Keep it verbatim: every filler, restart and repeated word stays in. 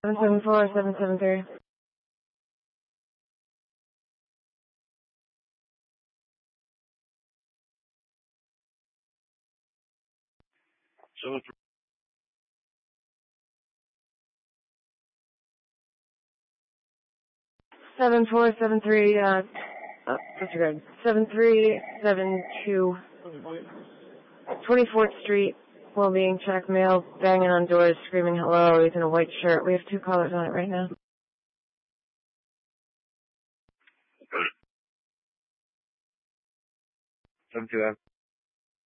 seven seven four, seven seven three. Seven Seven four seven three, uh, oh, disregard. Seven three seven two, twenty-fourth Street, well-being check, male, banging on doors, screaming hello. He's in a white shirt. We have two callers on it right now. Seven two M.